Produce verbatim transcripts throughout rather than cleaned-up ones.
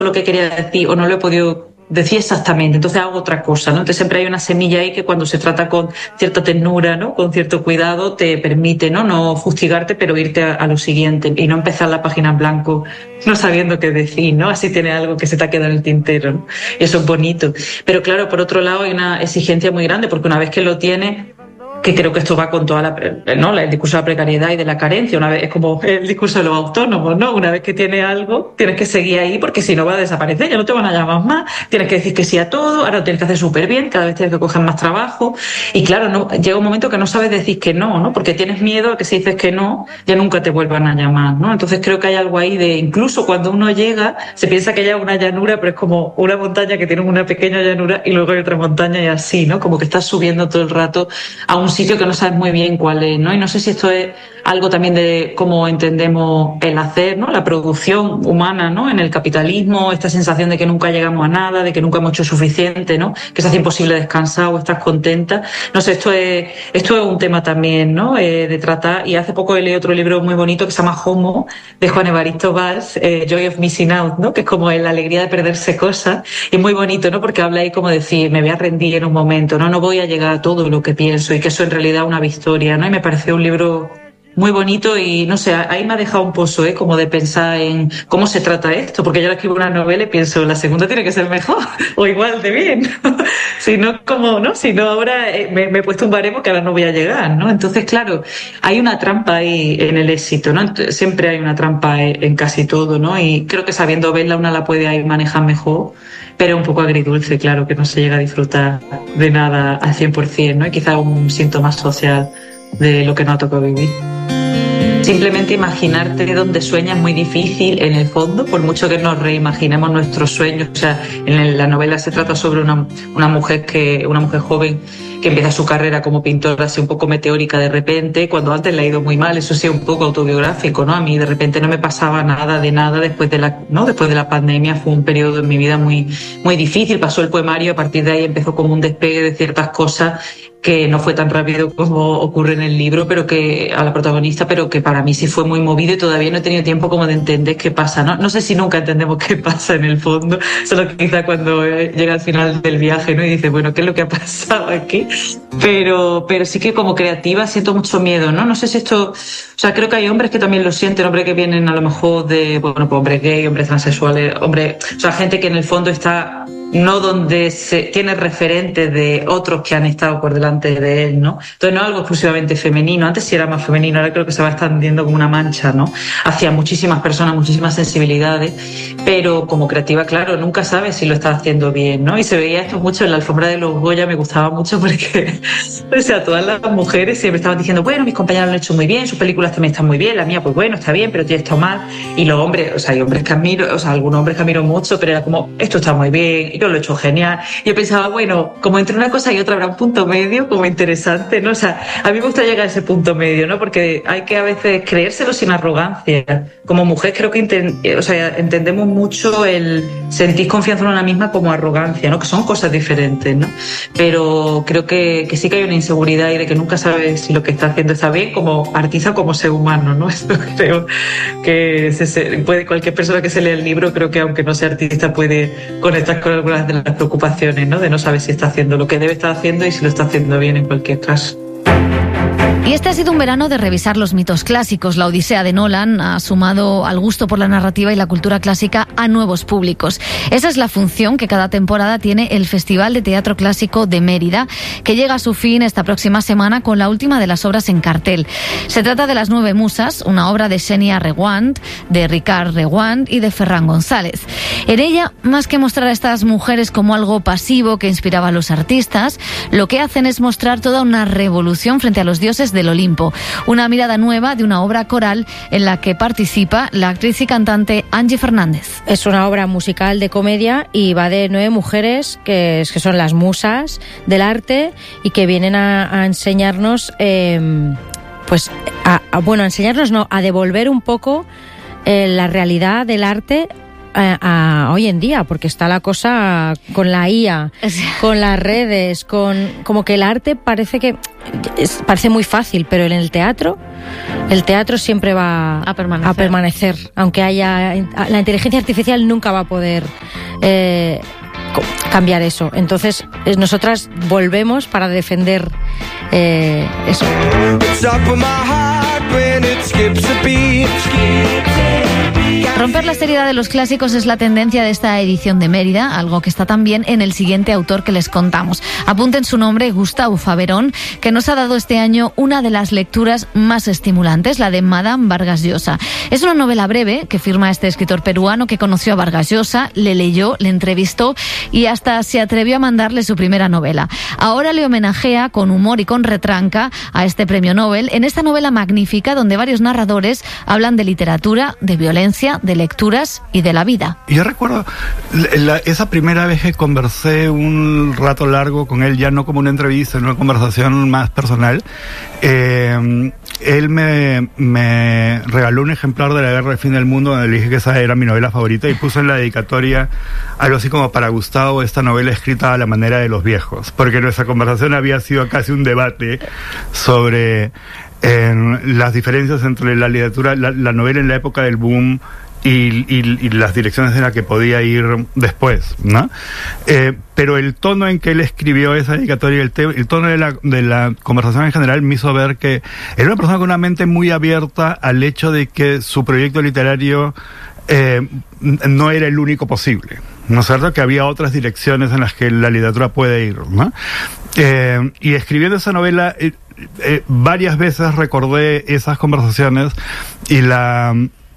lo que quería decir o no lo he podido decir exactamente, entonces hago otra cosa, ¿no? Entonces siempre hay una semilla ahí que cuando se trata con cierta ternura, ¿no? Con cierto cuidado, te permite, ¿no? No fustigarte, pero irte a, a lo siguiente y no empezar la página en blanco no sabiendo qué decir, ¿no? Así tiene algo que se te ha quedado en el tintero, ¿no? Eso es bonito. Pero claro, por otro lado hay una exigencia muy grande porque una vez que lo tienes, que creo que esto va con toda la, ¿no? El discurso de la precariedad y de la carencia, una vez, es como el discurso de los autónomos, ¿no? Una vez que tienes algo, tienes que seguir ahí porque si no va a desaparecer, ya no te van a llamar más, tienes que decir que sí a todo, ahora lo tienes que hacer súper bien, cada vez tienes que coger más trabajo y claro, no, llega un momento que no sabes decir que no, ¿no? Porque tienes miedo a que si dices que no, ya nunca te vuelvan a llamar, ¿no? Entonces creo que hay algo ahí de, incluso cuando uno llega, se piensa que ya es una llanura, pero es como una montaña que tiene una pequeña llanura y luego hay otra montaña y así, ¿no? Como que estás subiendo todo el rato a un sitio que no sabes muy bien cuál es, ¿no? Y no sé si esto es algo también de cómo entendemos el hacer, ¿no? La producción humana, ¿no? En el capitalismo, esta sensación de que nunca llegamos a nada, de que nunca hemos hecho suficiente, ¿no? Que se hace imposible descansar o estar contenta. No sé, esto es, esto es un tema también, ¿no? Eh, de tratar, y hace poco leí otro libro muy bonito que se llama Homo, de Juan Evaristo Valls, eh, Joy of Missing Out, ¿no? Que es como la alegría de perderse cosas. Y es muy bonito, ¿no? Porque habla ahí como decir, me voy a rendir en un momento, ¿no? No voy a llegar a todo lo que pienso y que eso en realidad es una victoria, ¿no? Y me pareció un libro muy bonito y no sé, ahí me ha dejado un pozo, ¿eh? Como de pensar en cómo se trata esto, porque yo ahora escribo una novela y pienso, la segunda tiene que ser mejor o igual de bien. Si no, como, ¿no? Si no, ahora me, me he puesto un baremo que ahora no voy a llegar, ¿no? Entonces, claro, hay una trampa ahí en el éxito, ¿no? Siempre hay una trampa en casi todo, ¿no? Y creo que sabiendo verla una la puede ahí manejar mejor, pero un poco agridulce, claro, que no se llega a disfrutar de nada al cien por ciento, ¿no? Y quizá un síntoma social de lo que nos ha tocado vivir. Simplemente imaginarte donde sueñas es muy difícil en el fondo, por mucho que nos reimaginemos nuestros sueños. O sea, en la novela se trata sobre una, una mujer que, una mujer joven que empieza su carrera como pintora así un poco meteórica de repente, cuando antes le ha ido muy mal, eso sí, un poco autobiográfico, ¿no? A mí de repente no me pasaba nada de nada después de la, ¿no? Después de la pandemia fue un periodo en mi vida muy, muy difícil, pasó el poemario, a partir de ahí empezó como un despegue de ciertas cosas que no fue tan rápido como ocurre en el libro, pero que a la protagonista, pero que para mí sí fue muy movido y todavía no he tenido tiempo como de entender qué pasa, ¿no? No sé si nunca entendemos qué pasa en el fondo, solo quizá cuando llega al final del viaje, ¿no? Y dice, bueno, ¿qué es lo que ha pasado aquí? Pero, pero sí que como creativa siento mucho miedo, ¿no? No sé si esto, o sea, creo que hay hombres que también lo sienten, hombres que vienen a lo mejor de, bueno, pues hombres gay, hombres transexuales, hombres, o sea, gente que en el fondo está no donde se tiene referentes de otros que han estado por delante de él, ¿no? Entonces no es algo exclusivamente femenino, antes sí era más femenino, ahora creo que se va extendiendo como una mancha, ¿no? Hacia muchísimas personas, muchísimas sensibilidades, pero como creativa, claro, nunca sabes si lo estás haciendo bien, ¿no? Y se veía esto mucho en la alfombra de los Goya, me gustaba mucho porque, o sea, todas las mujeres siempre estaban diciendo, bueno, mis compañeros lo han hecho muy bien, sus películas también están muy bien, la mía, pues bueno, está bien, pero tiene esto mal, y los hombres, o sea, hay hombres que admiro, o sea, algunos hombres que admiro mucho, pero era como, esto está muy bien, yo lo he hecho genial. Yo pensaba, bueno, como entre una cosa y otra habrá un punto medio como interesante, ¿no? O sea, a mí me gusta llegar a ese punto medio, ¿no? Porque hay que a veces creérselo sin arrogancia. Como mujer creo que enten- o sea, entendemos mucho el sentir confianza en una misma como arrogancia, ¿no? Que son cosas diferentes, ¿no? Pero creo que, que sí que hay una inseguridad y de que nunca sabes si lo que está haciendo está bien como artista o como ser humano, ¿no? Esto creo que se, se, puede, cualquier persona que se lea el libro, creo que aunque no sea artista puede conectar con algunas de las preocupaciones, ¿no? De no saber si está haciendo lo que debe estar haciendo y si lo está haciendo bien en cualquier caso. Y este ha sido un verano de revisar los mitos clásicos. La Odisea de Nolan ha sumado al gusto por la narrativa y la cultura clásica a nuevos públicos. Esa es la función que cada temporada tiene el Festival de Teatro Clásico de Mérida, que llega a su fin esta próxima semana con la última de las obras en cartel. Se trata de Las Nueve Musas, una obra de Xenia Reguant, de Ricard Reguant y de Ferran González. En ella, más que mostrar a estas mujeres como algo pasivo que inspiraba a los artistas, lo que hacen es mostrar toda una revolución frente a los dioses del Olimpo. Una mirada nueva de una obra coral en la que participa la actriz y cantante Angie Fernández. Es una obra musical de comedia y va de nueve mujeres que, que son las musas del arte y que vienen a, a enseñarnos, eh, pues, a, a, bueno, a enseñarnos, no, a devolver un poco eh, la realidad del arte a, a hoy en día, porque está la cosa con la I A, con las redes, con como que el arte parece que es, parece muy fácil, pero en el teatro, el teatro siempre va a permanecer, a permanecer aunque haya la inteligencia artificial nunca va a poder eh, cambiar eso. Entonces nosotras volvemos para defender eh, eso. Romper la seriedad de los clásicos es la tendencia de esta edición de Mérida, algo que está también en el siguiente autor que les contamos. Apunten su nombre, Gustau Faverón, que nos ha dado este año una de las lecturas más estimulantes, la de Madame Vargas Llosa. Es una novela breve que firma este escritor peruano que conoció a Vargas Llosa, le leyó, le entrevistó y hasta se atrevió a mandarle su primera novela. Ahora le homenajea con humor y con retranca a este premio Nobel en esta novela magnífica donde varios narradores hablan de literatura, de violencia, de lecturas y de la vida. Yo recuerdo la, esa primera vez que conversé un rato largo con él, ya no como una entrevista, sino una conversación más personal. Eh, él me, me regaló un ejemplar de La Guerra del Fin del Mundo, donde le dije que esa era mi novela favorita, y puso en la dedicatoria algo así como: para Gustavo, esta novela escrita a la manera de los viejos, porque nuestra conversación había sido casi un debate sobre eh, las diferencias entre la literatura, la, la novela en la época del boom Y, y, y las direcciones en las que podía ir después, ¿no? Eh, pero el tono en que él escribió esa dedicatoria, el, te, el tono de la, de la conversación en general me hizo ver que era una persona con una mente muy abierta al hecho de que su proyecto literario eh, no era el único posible, ¿no es cierto? Que había otras direcciones en las que la literatura puede ir, ¿no? Eh, y escribiendo esa novela, eh, eh, varias veces recordé esas conversaciones y la...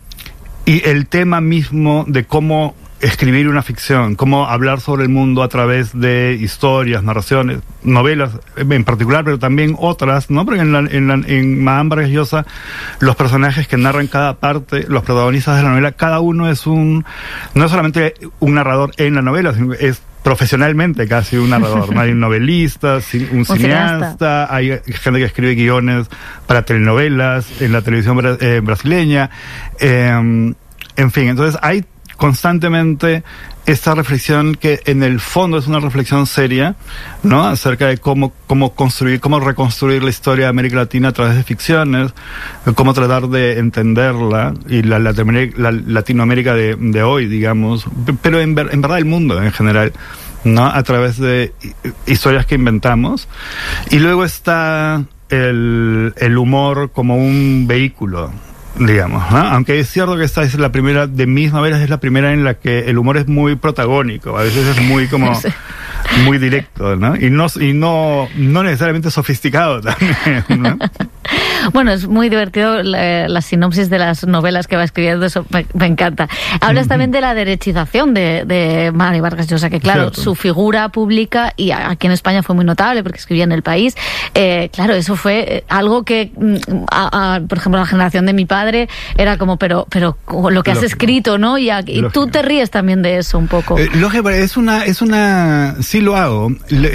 Y el tema mismo de cómo escribir una ficción, cómo hablar sobre el mundo a través de historias, narraciones, novelas en particular, pero también otras, ¿no? Porque en, la, en, la, en Madame Vargas Llosa, los personajes que narran cada parte, los protagonistas de la novela, cada uno es un, no es solamente un narrador en la novela, sino es profesionalmente casi un narrador, ¿no? Hay un novelista, un, un cineasta, hay gente que escribe guiones para telenovelas en la televisión bra- eh, brasileña, eh, en fin, entonces hay constantemente esta reflexión que en el fondo es una reflexión seria, ¿no? Acerca de cómo, cómo construir, cómo reconstruir la historia de América Latina a través de ficciones, cómo tratar de entenderla, y la, la, la Latinoamérica de, de hoy, digamos, pero en, en verdad el mundo en general, ¿no? A través de historias que inventamos. Y luego está el, el humor como un vehículo, digamos, ¿no? Aunque es cierto que esta es la primera de mis novelas, es la primera en la que el humor es muy protagónico, a veces es muy como sí. muy directo, ¿no? Y no y no no necesariamente sofisticado también, ¿no? Bueno, es muy divertido la, la sinopsis de las novelas que va escribiendo, eso me, me encanta. Hablas también de la derechización de, de Mari Vargas Llosa, que claro, Cierto. Su figura pública, y aquí en España fue muy notable porque escribía en El País, eh, claro, eso fue algo que, a, a, por ejemplo, la generación de mi padre era como, pero pero lo que has Lógico. escrito, ¿no? Y, a, y tú te ríes también de eso un poco. Eh, lógico, es una, es una, sí lo hago,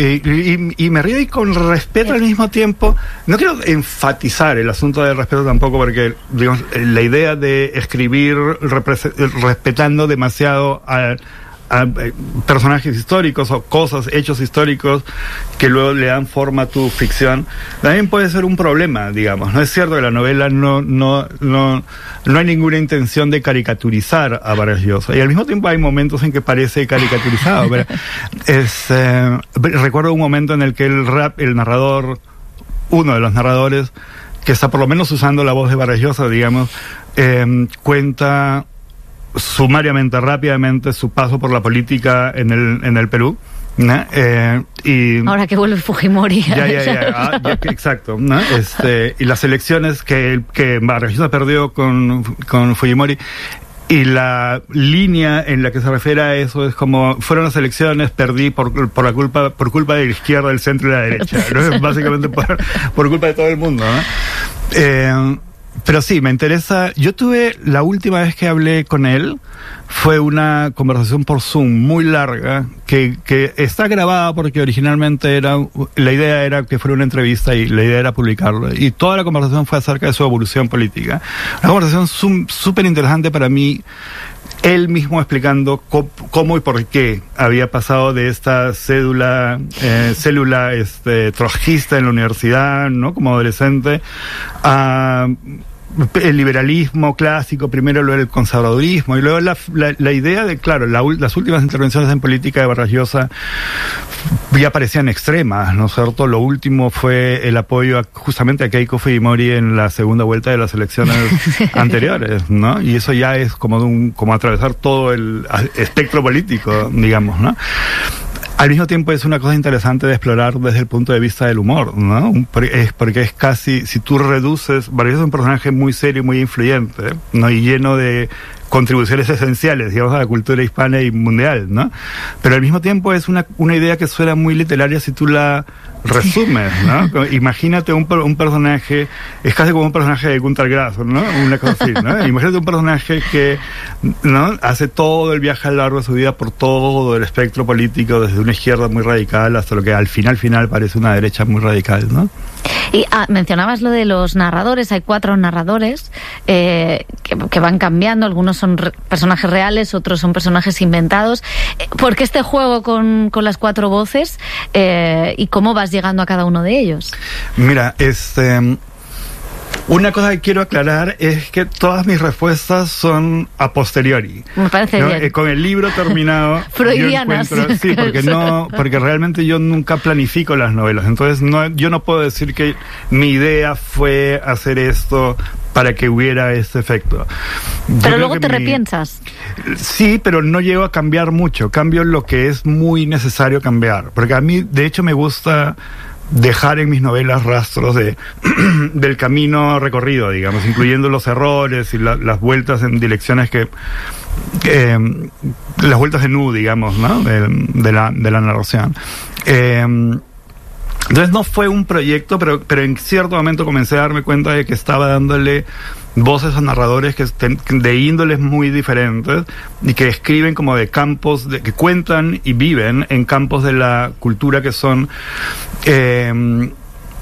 y, y, y me río y con respeto al mismo tiempo. No quiero enfatizar el asunto del respeto tampoco, porque digamos, la idea de escribir repre- respetando demasiado a, a personajes históricos o cosas, hechos históricos que luego le dan forma a tu ficción, también puede ser un problema, digamos. No es cierto que la novela no no no no hay ninguna intención de caricaturizar a Vargas Llosa, y al mismo tiempo hay momentos en que parece caricaturizado. Pero es, eh, recuerdo un momento en el que el rap, el narrador, uno de los narradores, que está por lo menos usando la voz de Vargas Llosa, digamos, eh, cuenta sumariamente, rápidamente, su paso por la política en el en el Perú, ¿no? Eh, y ahora que vuelve Fujimori. Ya, ya, ya, ah, ya exacto, ¿no? Este, y las elecciones que, que Vargas Llosa perdió con, con Fujimori. Y la línea en la que se refiere a eso es como: fueron las elecciones, perdí por por la culpa por culpa de la izquierda, del centro y la derecha, ¿no? Básicamente por, por culpa de todo el mundo, ¿no? Eh, pero sí, me interesa. Yo tuve, la última vez que hablé con él fue una conversación por Zoom muy larga, que, que está grabada porque originalmente era, la idea era que fuera una entrevista y la idea era publicarlo. Y toda la conversación fue acerca de su evolución política. Una conversación súper interesante para mí, él mismo explicando cómo, cómo y por qué había pasado de esta cédula, eh, célula este, trotskista en la universidad, ¿no? Como adolescente, a el liberalismo clásico, primero luego el conservadurismo, y luego la, la, la idea de, claro, la, las últimas intervenciones en política de Vargas Llosa ya parecían extremas, ¿no es cierto? Lo último fue el apoyo a, justamente a Keiko Fujimori en la segunda vuelta de las elecciones anteriores, ¿no? Y eso ya es como, de un, como atravesar todo el espectro político, digamos, ¿no? Al mismo tiempo es una cosa interesante de explorar desde el punto de vista del humor, ¿no? Es porque es casi, si tú reduces, Vargas Llosa es un personaje muy serio y muy influyente, ¿no? Y lleno de contribuciones esenciales, digamos, a la cultura hispana y mundial, ¿no? Pero al mismo tiempo es una, una idea que suena muy literaria si tú la resumes, ¿no? Imagínate un, un personaje, es casi como un personaje de Günter Grass, ¿no? Una cosa así, ¿no? Imagínate un personaje que, ¿no? Hace todo el viaje a lo largo de su vida por todo el espectro político, desde una izquierda muy radical hasta lo que al final, final parece una derecha muy radical, ¿no? Y ah, mencionabas lo de los narradores, hay cuatro narradores eh, que, que van cambiando, algunos son re- personajes reales, otros son personajes inventados. ¿Por qué este juego con, con las cuatro voces eh, y cómo vas llegando a cada uno de ellos? Mira, este... una cosa que quiero aclarar es que todas mis respuestas son a posteriori. Me parece ¿no? bien. Eh, con el libro terminado. Freudianas. Yo encuentro, sí, porque no, porque realmente yo nunca planifico las novelas. Entonces no, yo no puedo decir que mi idea fue hacer esto para que hubiera este efecto. Yo pero luego te mi... repiensas. Sí, pero no llego a cambiar mucho. Cambio lo que es muy necesario cambiar. Porque a mí, de hecho, me gusta dejar en mis novelas rastros de del camino recorrido, digamos, incluyendo los errores y la, las vueltas en direcciones que, que eh, las vueltas de nu, digamos, ¿no? De, de la de la narración. Eh, entonces no fue un proyecto, pero pero en cierto momento comencé a darme cuenta de que estaba dándole voces a narradores que estén de índoles muy diferentes y que escriben como de campos, de, que cuentan y viven en campos de la cultura que son eh,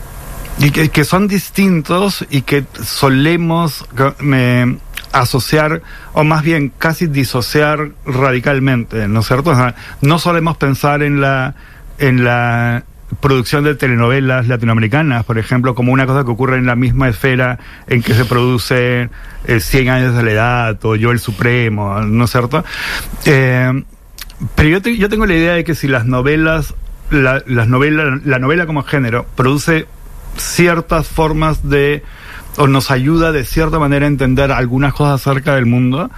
y que, que son distintos y que solemos me, asociar, o más bien casi disociar radicalmente, ¿no es cierto? O sea, no solemos pensar en la en la producción de telenovelas latinoamericanas, por ejemplo, como una cosa que ocurre en la misma esfera en que se produce eh, Cien años de soledad o Yo el Supremo, ¿no es cierto? Eh, pero yo, te, yo tengo la idea de que si las novelas, la, las novelas, la novela como género produce ciertas formas de, o nos ayuda de cierta manera a entender algunas cosas acerca del mundo,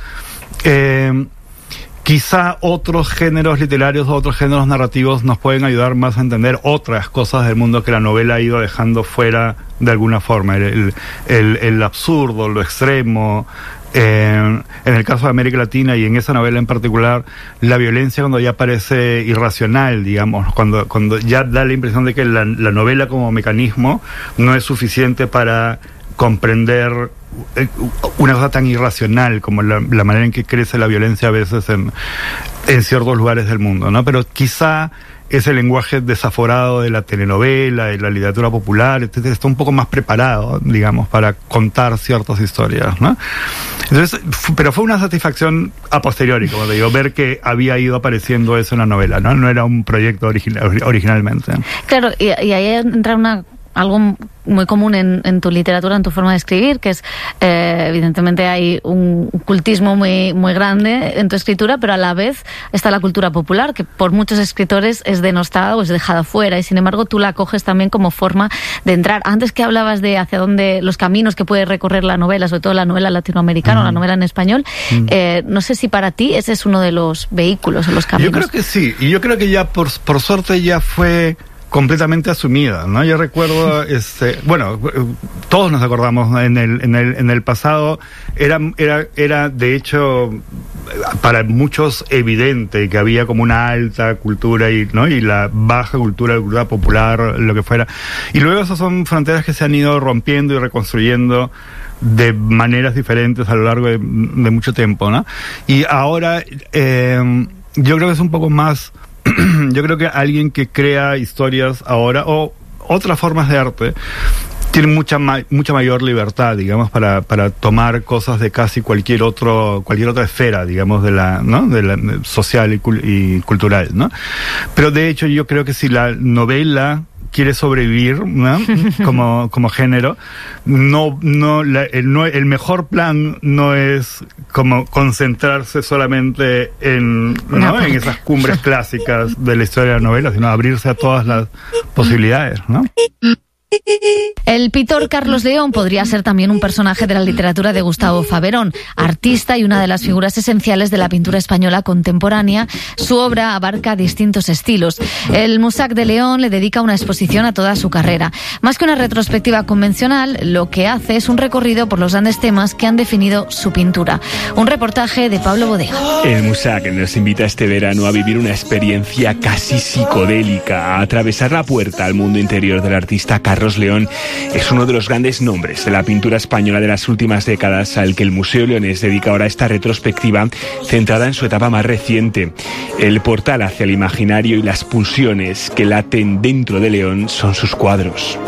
eh, quizá otros géneros literarios o otros géneros narrativos nos pueden ayudar más a entender otras cosas del mundo que la novela ha ido dejando fuera de alguna forma. El, el, el absurdo, lo extremo. Eh, en el caso de América Latina y en esa novela en particular, la violencia cuando ya parece irracional, digamos, cuando, cuando ya da la impresión de que la, la novela como mecanismo no es suficiente para comprender una cosa tan irracional como la, la manera en que crece la violencia a veces en, en ciertos lugares del mundo, ¿no? Pero quizá ese lenguaje desaforado de la telenovela, de la literatura popular, etcétera, está un poco más preparado, digamos, para contar ciertas historias, ¿no? Entonces, f- pero fue una satisfacción a posteriori, como te digo, ver que había ido apareciendo eso en la novela, ¿no? No era un proyecto original, originalmente. Claro, y, y ahí entra una algo muy común en, en tu literatura, en tu forma de escribir, que es, eh, evidentemente hay un cultismo muy, muy grande en tu escritura, pero a la vez está la cultura popular, que por muchos escritores es denostada o es dejada fuera, y sin embargo tú la coges también como forma de entrar. Antes que hablabas de hacia dónde, los caminos que puede recorrer la novela, sobre todo la novela latinoamericana, mm. o la novela en español, mm. eh, no sé si para ti ese es uno de los vehículos o los caminos. Yo creo que sí, y yo creo que ya por, por suerte ya fue completamente asumida, ¿no? Yo recuerdo, este, bueno, todos nos acordamos, ¿no? en el en el en el pasado era era era de hecho para muchos evidente que había como una alta cultura y no y la baja cultura, la cultura popular, lo que fuera. Y luego esas son fronteras que se han ido rompiendo y reconstruyendo de maneras diferentes a lo largo de, de mucho tiempo, ¿no? Y ahora eh, yo creo que es un poco más yo creo que alguien que crea historias ahora o otras formas de arte tienen mucha ma- mucha mayor libertad, digamos, para, para tomar cosas de casi cualquier otro cualquier otra esfera, digamos, de la, ¿no? de la social y, cul- y cultural, ¿no? Pero de hecho yo creo que si la novela quiere sobrevivir, ¿no? como como género, no no, la, el, no el mejor plan no es como concentrarse solamente en, ¿no? en esas cumbres clásicas de la historia de la novela, sino abrirse a todas las posibilidades, ¿no? El pintor Carlos León podría ser también un personaje de la literatura de Gustavo Faverón, artista y una de las figuras esenciales de la pintura española contemporánea. Su obra abarca distintos estilos. El Musac de León le dedica una exposición a toda su carrera. Más que una retrospectiva convencional, lo que hace es un recorrido por los grandes temas que han definido su pintura. Un reportaje de Pablo Bodega. El Musac nos invita este verano a vivir una experiencia casi psicodélica, a atravesar la puerta al mundo interior del artista Carlos León. Es uno de los grandes nombres de la pintura española de las últimas décadas, al que el Museo Leonés dedica ahora esta retrospectiva centrada en su etapa más reciente. El portal hacia el imaginario y las pulsiones que laten dentro de León son sus cuadros.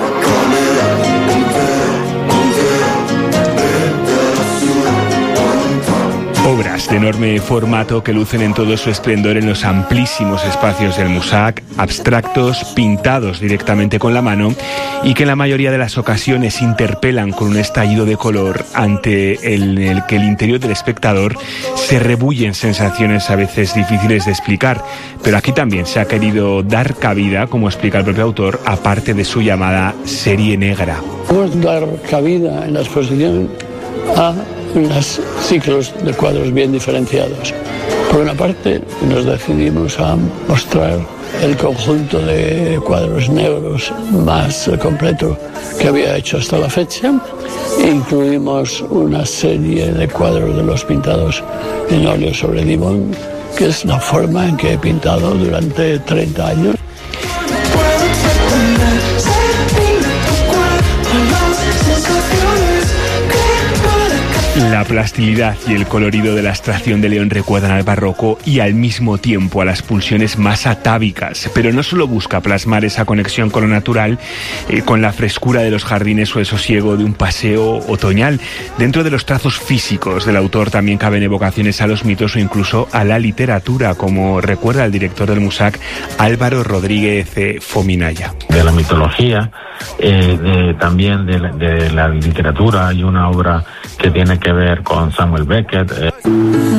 Obras de enorme formato que lucen en todo su esplendor en los amplísimos espacios del Musac, abstractos, pintados directamente con la mano y que en la mayoría de las ocasiones interpelan con un estallido de color ante el, el que el interior del espectador se rebullen sensaciones a veces difíciles de explicar. Pero aquí también se ha querido dar cabida, como explica el propio autor, a parte de su llamada serie negra. Vamos a dar cabida en la exposición a unos ciclos de cuadros bien diferenciados. Por una parte, nos decidimos a mostrar el conjunto de cuadros negros más completo que había hecho hasta la fecha. Incluimos una serie de cuadros de los pintados en óleo sobre limón, que es la forma en que he pintado durante treinta años. La plasticidad y el colorido de la abstracción de León recuerdan al barroco y al mismo tiempo a las pulsiones más atávicas, pero no solo busca plasmar esa conexión con lo natural, eh, con la frescura de los jardines o el sosiego de un paseo otoñal. Dentro de los trazos físicos del autor también caben evocaciones a los mitos o incluso a la literatura, como recuerda el director del Musac, Álvaro Rodríguez eh, Fominaya. De la mitología, eh, de, también de la, de la literatura. Hay una obra que tiene que ver con Samuel Beckett. Eh.